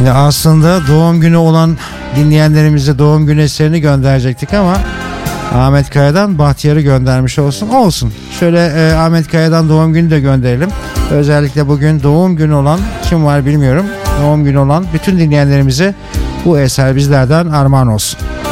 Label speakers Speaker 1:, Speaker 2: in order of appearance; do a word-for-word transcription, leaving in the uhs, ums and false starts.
Speaker 1: Şimdi aslında doğum günü olan dinleyenlerimize doğum günü eserini gönderecektik ama Ahmet Kaya'dan Bahtiyar'ı göndermiş olsun. Olsun. Şöyle e, Ahmet Kaya'dan doğum günü de gönderelim. Özellikle bugün doğum günü olan kim var bilmiyorum. Doğum günü olan bütün dinleyenlerimize bu eser bizlerden armağan olsun.